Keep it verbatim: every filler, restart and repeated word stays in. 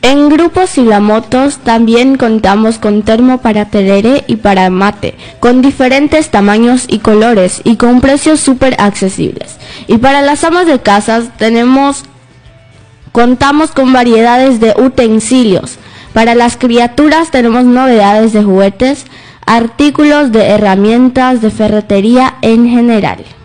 En Grupo Silamotos también contamos con termo para tereré y para mate, con diferentes tamaños y colores y con precios súper accesibles. Y para las amas de casa tenemos, contamos con variedades de utensilios. Para las criaturas tenemos novedades de juguetes, artículos de herramientas de ferretería en general.